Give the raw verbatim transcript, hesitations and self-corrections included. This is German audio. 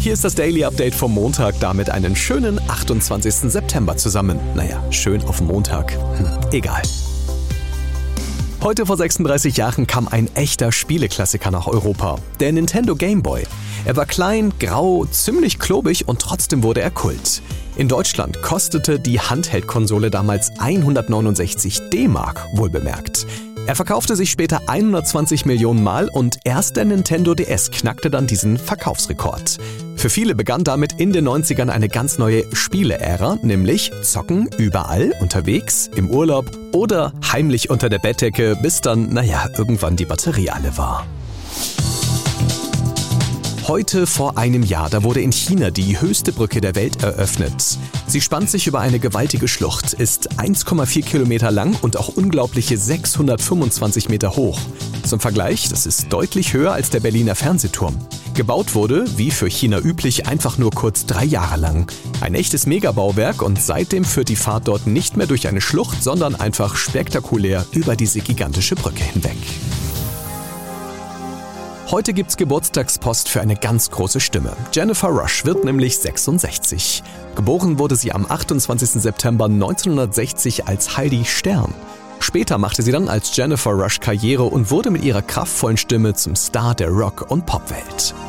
Hier ist das Daily Update vom Montag, damit einen schönen achtundzwanzigsten September zusammen. Naja, schön auf Montag. Hm, egal. Heute vor sechsunddreißig Jahren kam ein echter Spieleklassiker nach Europa, der Nintendo Game Boy. Er war klein, grau, ziemlich klobig und trotzdem wurde er Kult. In Deutschland kostete die Handheld-Konsole damals hundertneunundsechzig D-Mark, wohlbemerkt. Er verkaufte sich später hundertzwanzig Millionen Mal und erst der Nintendo D S knackte dann diesen Verkaufsrekord. Für viele begann damit in den neunzigern eine ganz neue Spiele-Ära, nämlich Zocken überall, unterwegs, im Urlaub oder heimlich unter der Bettdecke, bis dann, naja, irgendwann die Batterie alle war. Heute vor einem Jahr, da wurde in China die höchste Brücke der Welt eröffnet. Sie spannt sich über eine gewaltige Schlucht, ist eins Komma vier Kilometer lang und auch unglaubliche sechshundertfünfundzwanzig Meter hoch. Zum Vergleich, das ist deutlich höher als der Berliner Fernsehturm. Gebaut wurde, wie für China üblich, einfach nur kurz drei Jahre lang. Ein echtes Megabauwerk und seitdem führt die Fahrt dort nicht mehr durch eine Schlucht, sondern einfach spektakulär über diese gigantische Brücke hinweg. Heute gibt's Geburtstagspost für eine ganz große Stimme. Jennifer Rush wird nämlich sechsundsechzig. Geboren wurde sie am achtundzwanzigsten September neunzehnhundertsechzig als Heidi Stern. Später machte sie dann als Jennifer Rush Karriere und wurde mit ihrer kraftvollen Stimme zum Star der Rock- und Popwelt.